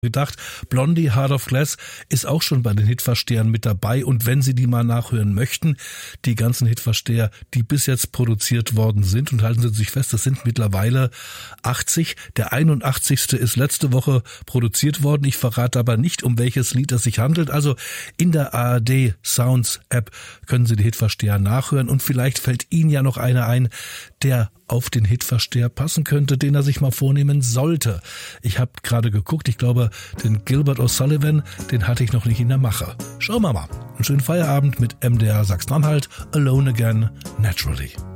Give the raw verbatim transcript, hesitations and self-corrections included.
gedacht, Blondie, Heart of Glass ist auch schon bei den Hitverstehern mit dabei, und wenn Sie die mal nachhören möchten, die ganzen Hitversteher, die bis jetzt produziert worden sind, und halten Sie sich fest, das sind mittlerweile achtzig, der einundachtzigste ist letzte Woche produziert worden, ich verrate aber nicht, um welches Lied es sich handelt, also in der A R D Sounds App können Sie die Hitversteher nachhören, und vielleicht fällt Ihnen ja noch einer ein, der auf den Hitversteher passen könnte, den er sich mal vornehmen sollte. Ich habe gerade geguckt, ich glaube, den Gilbert O'Sullivan, den hatte ich noch nicht in der Mache. Schauen wir mal. Einen schönen Feierabend mit M D R Sachsen-Anhalt, Alone Again, Naturally.